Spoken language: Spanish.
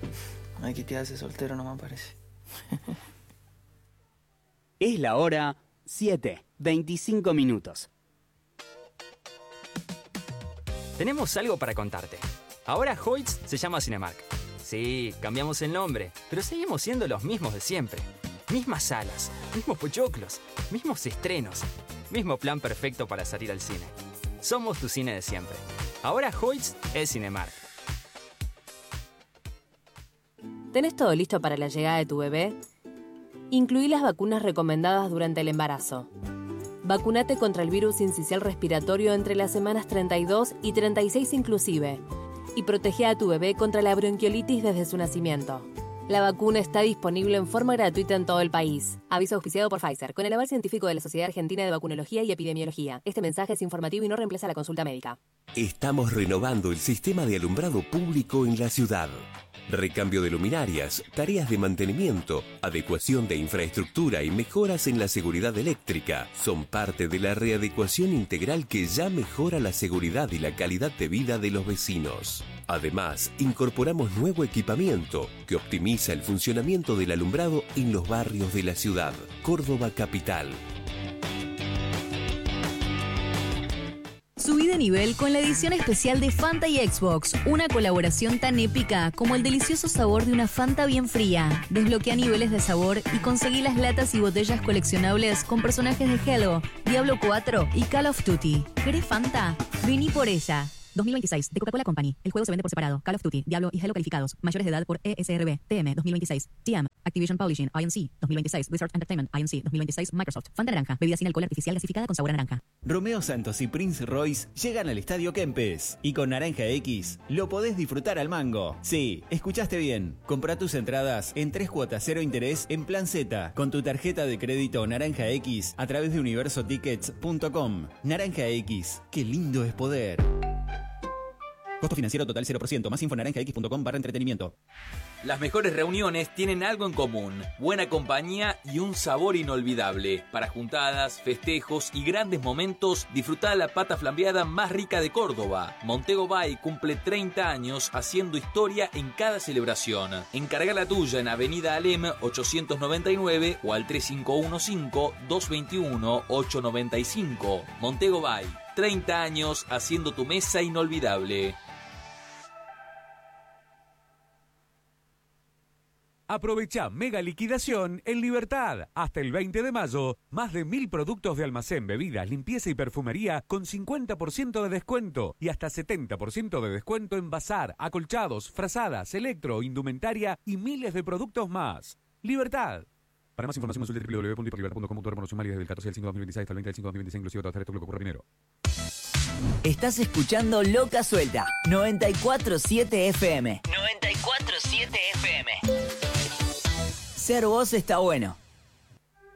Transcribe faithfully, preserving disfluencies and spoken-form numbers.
Hay que quedarse soltero, no me parece. Es la hora siete, veinticinco minutos. Tenemos algo para contarte. Ahora Hoyts se llama Cinemark. Sí, cambiamos el nombre, pero seguimos siendo los mismos de siempre. Mismas salas, mismos pochoclos, mismos estrenos, mismo plan perfecto para salir al cine. Somos tu cine de siempre. Ahora Hoyts es Cinemark. ¿Tenés todo listo para la llegada de tu bebé? Incluí las vacunas recomendadas durante el embarazo. Vacunate contra el virus sincicial respiratorio entre las semanas treinta y dos y treinta y seis inclusive. Y protege a tu bebé contra la bronquiolitis desde su nacimiento. La vacuna está disponible en forma gratuita en todo el país. Aviso auspiciado por Pfizer, con el aval científico de la Sociedad Argentina de Vacunología y Epidemiología. Este mensaje es informativo y no reemplaza la consulta médica. Estamos renovando el sistema de alumbrado público en la ciudad. Recambio de luminarias, tareas de mantenimiento, adecuación de infraestructura y mejoras en la seguridad eléctrica son parte de la readecuación integral que ya mejora la seguridad y la calidad de vida de los vecinos. Además, incorporamos nuevo equipamiento que optimiza el funcionamiento del alumbrado en los barrios de la ciudad. Córdoba Capital. Subí de nivel con la edición especial de Fanta y Xbox, una colaboración tan épica como el delicioso sabor de una Fanta bien fría. Desbloquea niveles de sabor y conseguí las latas y botellas coleccionables con personajes de Halo, Diablo cuatro y Call of Duty. ¿Querés Fanta? Vení por ella. dos mil veintiséis, de Coca-Cola Company. El juego se vende por separado. Call of Duty, Diablo y Halo calificados. Mayores de edad por E S R B. T M dos mil veintiséis. T M. Activision Publishing. I N C. dos mil veintiséis. Blizzard Entertainment. I N C. dos mil veintiséis. Microsoft. Fanta naranja. Bebida sin alcohol artificial gasificada con sabor a naranja. Romeo Santos y Prince Royce llegan al Estadio Kempes. Y con Naranja X lo podés disfrutar al mango. Sí, escuchaste bien. Comprá tus entradas en tres cuotas cero interés en Plan Z con tu tarjeta de crédito Naranja X a través de universo tickets punto com. Naranja X. Qué lindo es poder. Costo financiero total cero por ciento. Más info en naranja x punto com barra entretenimiento. Las mejores reuniones tienen algo en común: buena compañía y un sabor inolvidable. Para juntadas, festejos y grandes momentos, disfrutá la pata flambeada más rica de Córdoba. Montego Bay cumple treinta años haciendo historia en cada celebración. Encarga la tuya en Avenida Alem ochocientos noventa y nueve o al tres cinco uno cinco, dos dos uno, ocho nueve cinco. Montego Bay, treinta años haciendo tu mesa inolvidable. Aprovecha mega liquidación en Libertad. Hasta el veinte de mayo, más de mil productos de almacén, bebidas, limpieza y perfumería con cincuenta por ciento de descuento y hasta setenta por ciento de descuento en bazar, acolchados, frazadas, electro, indumentaria y miles de productos más. Libertad. Para más información consulte doble u doble u doble u punto libertad punto com punto ar. Promoción válida desde el catorce del cinco de dos mil veintiséis hasta el veinte del cinco de dos mil veintiséis, inclusive tras esto lo que ocurra primero. Estás escuchando Loca Suelta, noventa y cuatro punto siete F M. noventa y cuatro punto siete F M. Ser vos está bueno.